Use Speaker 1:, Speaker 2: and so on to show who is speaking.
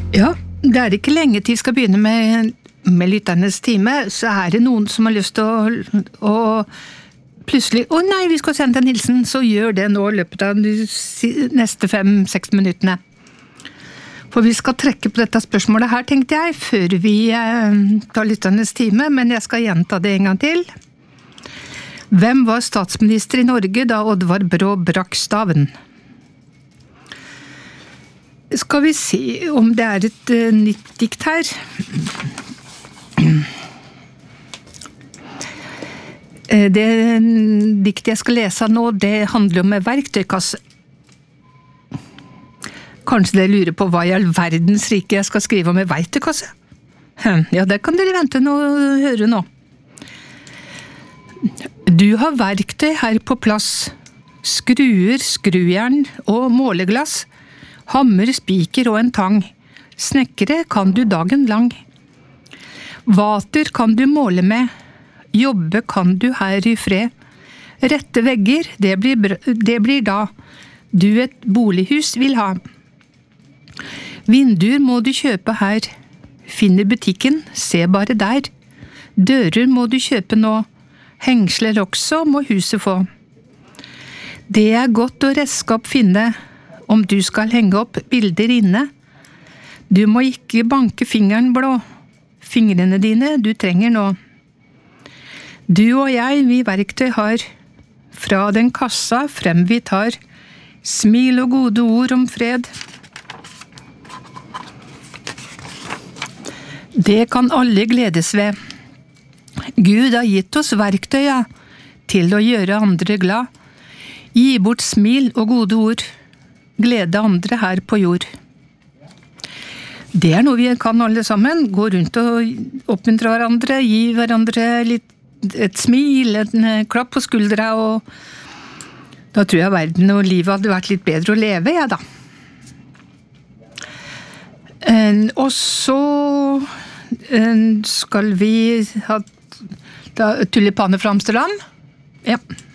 Speaker 1: Ja, det ikke lenge til vi skal begynne med lytternes time, så det noen som har lyst til å plutselig, nei, vi skal sende en hilsen, så gjør det nå i løpet av de neste 5-6 minuttene. For vi skal trekke på dette spørsmålet her, tenkte jeg, før vi tar lytternes time, men jeg skal gjenta det en gang til. Hvem var statsminister i Norge da Oddvar Brå brakk staven? Skal vi se om det et nytt dikt her. Det diktet jeg skal lese nå, det handler om en verktøykasse. Kanskje dere lurer på hva i all verdens rike jeg skal skrive om en verktøykasse? Ja, det kan dere vente å høre nå. Du har verktøy her på plass. Skruer, skrujern og måleglass. Hammer, spiker og en tang. Snekkere kan du dagen lang. Vater kan du måle med. Jobbe kan du her i fred. Rette vegger, det blir da. Du et bolighus vil ha. Vinduer må du kjøpe her. Finner butikken, se bare der. Dører må du kjøpe nå. Hengsler også må huset få. Det godt å redskap finne, om du skal henge opp bilder inne. Du må ikke banke fingeren blå. Fingrene dine du trenger nå. Du og jeg, vi verktøy har. Fra den kassa frem vi tar. Smil og gode ord om fred. Det kan alle gledes ved. Gud har gitt oss verktøya til å gjøre andre glad. Gi bort smil og gode ord. Glede andre her på jord. Det noe vi kan alle sammen. Gå rundt og oppmuntre hverandre, gi hverandre et smil, en klapp på skuldra, og da tror jeg verden og livet hadde vært litt bedre å leve, ja da. Og så skal vi ha tulipaner fra Amsterdam. Ja.